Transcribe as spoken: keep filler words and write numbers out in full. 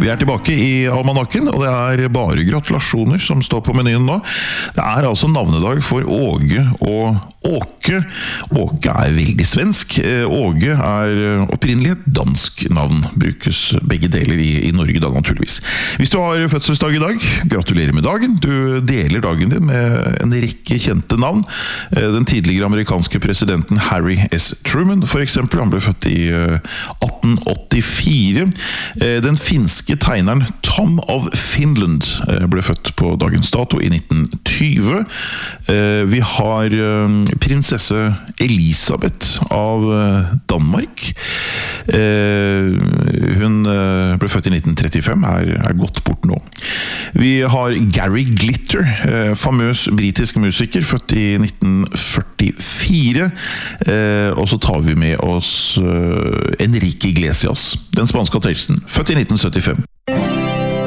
Vi er tilbake i Almanakken, og det er bare gratulasjoner som står på menyen nå. Det er altså navnedag for Åge og Åke. Åke er veldig svensk. Åge er opprinnelig et dansk navn. Brukes begge deler i, i Norge da, naturligvis. Hvis du har fødselsdag i dag, gratulerer med dagen. Du deler dagen din med en rekke kjente navn. Den tidligere amerikanske presidenten Harry S. Truman, for eksempel. Han ble født i atten åttifire. Den finske tegneren Tom of Finland ble født på dagens dato i nitten tyve. Vi har prinsesse Elisabeth av Danmark. Hun ble født i nitten trettifem, er, er gått bort nå. Vi har Gary Glitter, famøs britisk musiker, født i nitten førtifire. Og så tar vi med oss Enrique Iglesias, den spanske artisten, født i nitten syttifem.